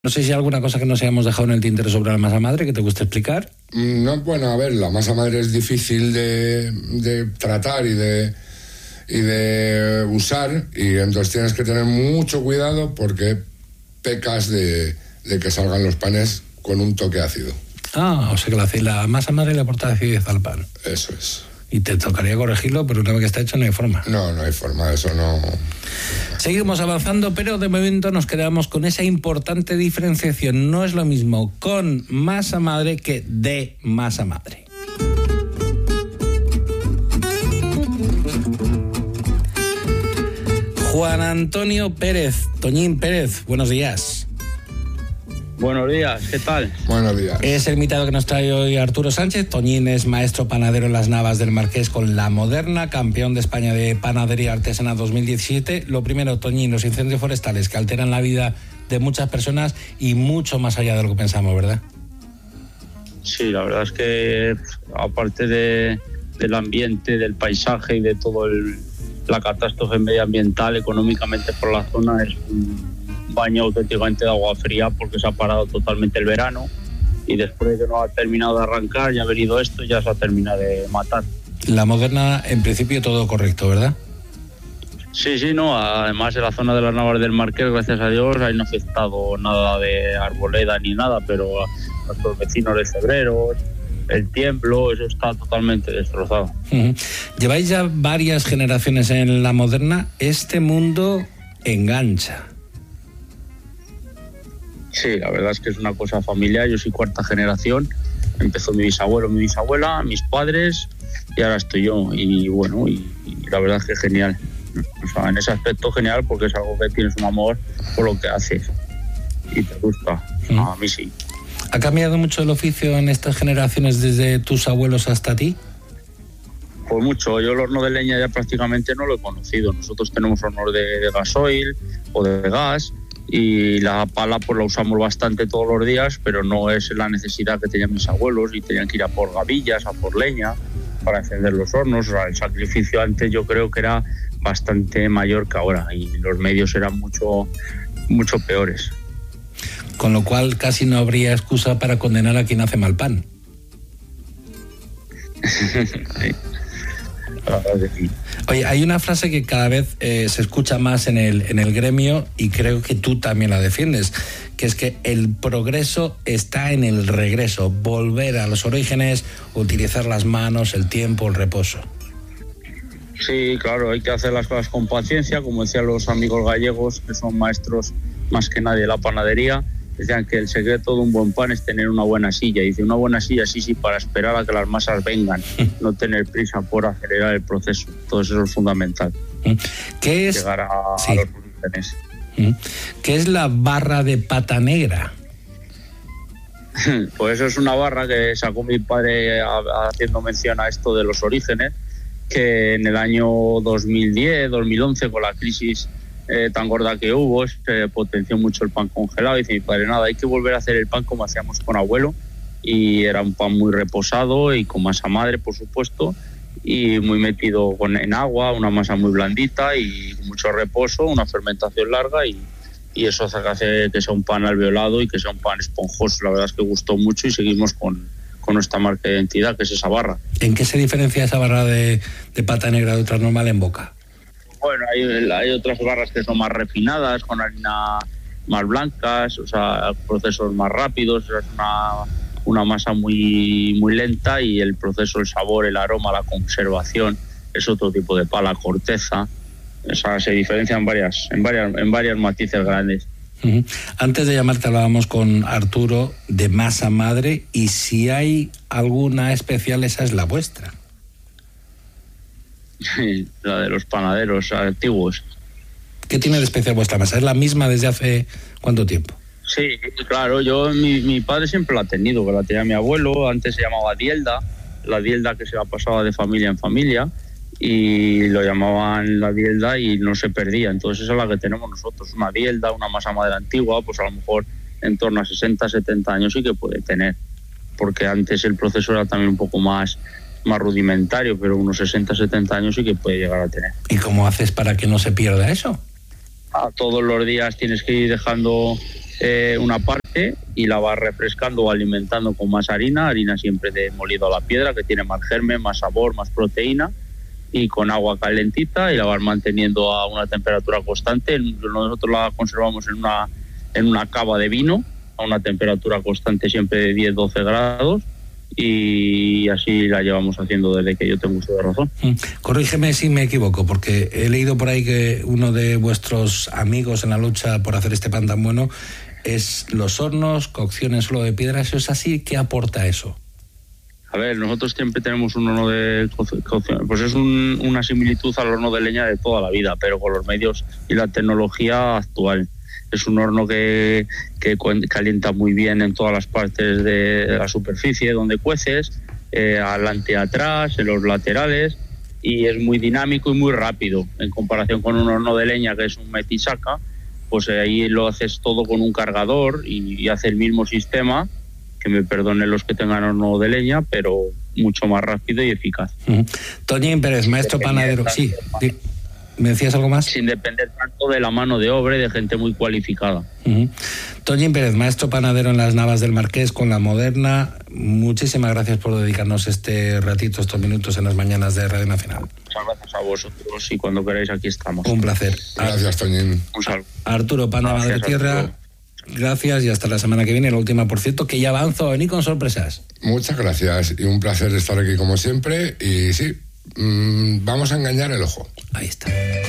No sé si hay alguna cosa que nos hayamos dejado en el tintero sobre la masa madre que te guste explicar. No, bueno, a ver, la masa madre es difícil de tratar y de usar, y entonces tienes que tener mucho cuidado porque pecas de que salgan los panes con un toque ácido. O sea que la masa madre le aporta acidez al pan. Eso es. Y te tocaría corregirlo, pero una vez que está hecho no hay forma. No hay forma, eso no. Seguimos avanzando, pero de momento nos quedamos con esa importante diferenciación. No es lo mismo con masa madre que de masa madre. Juan Antonio Pérez, Toñín Pérez, buenos días. Buenos días, ¿qué tal? Buenos días. Es el invitado que nos trae hoy Arturo Sánchez. Toñín es maestro panadero en las Navas del Marqués con La Moderna, campeón de España de Panadería Artesana 2017. Lo primero, Toñín, los incendios forestales que alteran la vida de muchas personas y mucho más allá de lo que pensamos, ¿verdad? Sí, la verdad es que aparte del ambiente, del paisaje y de todo la catástrofe medioambiental, económicamente por la zona es un baño auténticamente de agua fría porque se ha parado totalmente el verano y después de que no ha terminado de arrancar ya ha venido esto, ya se ha terminado de matar. La Moderna, en principio todo correcto, ¿verdad? Sí, no, además en la zona de las Navas del Marqués, gracias a Dios, ahí no ha afectado nada de arboleda ni nada, pero a nuestros vecinos de Cebreros, el Tiemblo, eso está totalmente destrozado. Uh-huh. Lleváis ya varias generaciones en La Moderna, este mundo engancha. Sí, la verdad es que es una cosa familiar. Yo soy cuarta generación. Empezó mi bisabuelo, mi bisabuela, mis padres y ahora estoy yo. Y bueno, y la verdad es que genial. O sea, en ese aspecto genial porque es algo que tienes un amor por lo que haces y te gusta. A mí sí. ¿Ha cambiado mucho el oficio en estas generaciones desde tus abuelos hasta ti? Pues mucho. Yo el horno de leña ya prácticamente no lo he conocido. Nosotros tenemos hornos de gasoil o de gas. Y la pala pues la usamos bastante todos los días, pero no es la necesidad que tenían mis abuelos y tenían que ir a por gavillas, a por leña para encender los hornos. O sea, el sacrificio antes yo creo que era bastante mayor que ahora y los medios eran mucho peores. Con lo cual casi no habría excusa para condenar a quien hace mal pan. Sí. Oye, hay una frase que cada vez se escucha más en el gremio y creo que tú también la defiendes, que es que el progreso está en el regreso, volver a los orígenes, utilizar las manos, el tiempo, el reposo. Sí, claro, hay que hacer las cosas con paciencia, como decían los amigos gallegos, que son maestros más que nadie de la panadería. Decían que el secreto de un buen pan es tener una buena silla. Dice, una buena silla, sí, para esperar a que las masas vengan, no tener prisa por acelerar el proceso. Todo eso es fundamental. ¿Qué es? Llegar a los orígenes. ¿Qué es la barra de pata negra? Pues eso es una barra que sacó mi padre haciendo mención a esto de los orígenes, que en el año 2010, 2011, con la crisis tan gorda que hubo, se potenció mucho el pan congelado. Dice mi padre, nada, hay que volver a hacer el pan como hacíamos con abuelo, y era un pan muy reposado y con masa madre, por supuesto, y muy metido en agua, una masa muy blandita y mucho reposo, una fermentación larga, y eso hace que sea un pan alveolado y que sea un pan esponjoso. La verdad es que gustó mucho y seguimos con nuestra marca de identidad, que es esa barra. ¿En qué se diferencia esa barra de pata negra de otra normal en boca? Bueno, hay otras barras que son más refinadas, con harina más blancas, o sea, procesos más rápidos. Es una masa muy, muy lenta y el proceso, el sabor, el aroma, la conservación es otro tipo de pala, corteza. O sea, se diferencian en varias matices grandes. Uh-huh. Antes de llamarte hablábamos con Arturo de masa madre, y si hay alguna especial, esa es la vuestra. Sí, la de los panaderos antiguos. ¿Qué tiene de especial vuestra masa? ¿Es la misma desde hace cuánto tiempo? Sí, claro, mi padre siempre la ha tenido, que la tenía mi abuelo. Antes se llamaba dielda, la dielda que se la pasaba de familia en familia, y lo llamaban la dielda y no se perdía. Entonces esa es la que tenemos nosotros, una dielda, una masa madre antigua, pues a lo mejor en torno a 60, 70 años sí que puede tener, porque antes el proceso era también un poco más rudimentario, pero unos 60, 70 años sí que puede llegar a tener. ¿Y cómo haces para que no se pierda eso? Todos los días tienes que ir dejando una parte y la vas refrescando o alimentando con más harina siempre de molido a la piedra, que tiene más germen, más sabor, más proteína, y con agua calentita, y la vas manteniendo a una temperatura constante. Nosotros la conservamos en una cava de vino a una temperatura constante siempre de 10-12 grados, y así la llevamos haciendo desde que yo tengo uso de razón. Corrígeme si me equivoco, porque he leído por ahí que uno de vuestros amigos en la lucha por hacer este pan tan bueno es los hornos, cocciones solo de piedra. ¿Eso es así? ¿Qué aporta eso? A ver, nosotros siempre tenemos un horno de cocción, pues es una similitud al horno de leña de toda la vida, pero con los medios y la tecnología actual. Es un horno que calienta muy bien en todas las partes de la superficie donde cueces, adelante y atrás, en los laterales, y es muy dinámico y muy rápido. En comparación con un horno de leña, que es un metisaca, pues ahí lo haces todo con un cargador y hace el mismo sistema, que me perdonen los que tengan horno de leña, pero mucho más rápido y eficaz. Toñín Pérez, maestro panadero. Sí, ¿me decías algo más? Sin depender tanto de la mano de obra y de gente muy cualificada. Toñín Pérez, maestro panadero en las Navas del Marqués con La Moderna. Muchísimas gracias por dedicarnos este ratito, estos minutos en las mañanas de Radio Nacional. Muchas gracias a vosotros, y cuando queráis aquí estamos. Un placer. Gracias, Toñín. Un saludo. Arturo, pan de Madre Tierra. Gracias, y hasta la semana que viene, la última, por cierto, que ya avanzo a venir con sorpresas. Muchas gracias, y un placer estar aquí como siempre. Y sí, vamos a engañar el ojo. Ahí está.